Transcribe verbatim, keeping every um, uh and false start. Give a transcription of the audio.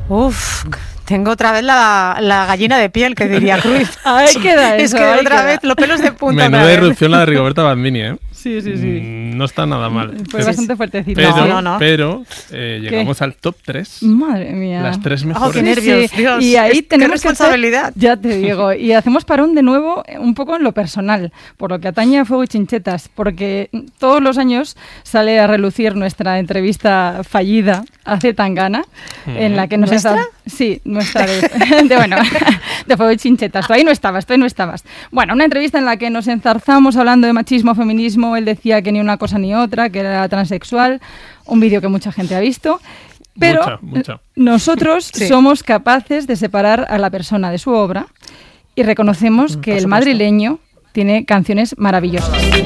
Uf, tengo otra vez la, la gallina de piel, que diría Cruz. Ahí queda eso. Es que otra queda. vez, los pelos de punta. Menuda irrupción la de Rigoberta Bandini, ¿eh? Sí, sí, sí. Mm, no está nada mal. Fue pero, bastante fuertecito. Pero, No, no, no. pero eh, llegamos al top tres. Madre mía. Las tres Oh, mejores. qué nervios, Sí, Dios. y ahí Es- tenemos qué que responsabilidad. hacer- ya te digo, y hacemos parón de nuevo eh, un poco en lo personal, por lo que atañe a Fuego y Chinchetas, porque todos los años sale a relucir nuestra entrevista fallida a Zetangana, en la que nos ¿Nuestra? enza- Sí, nuestra de, de, bueno, de Fuego y Chinchetas. Tú ahí no estabas, tú ahí no estabas. Bueno, una entrevista en la que nos enzarzamos hablando de machismo, feminismo. Él decía que ni una cosa ni otra, que era transexual. Un vídeo que mucha gente ha visto. Pero Mucha, mucha. nosotros Sí. somos capaces de separar a la persona de su obra y reconocemos que por el supuesto. madrileño tiene canciones maravillosas.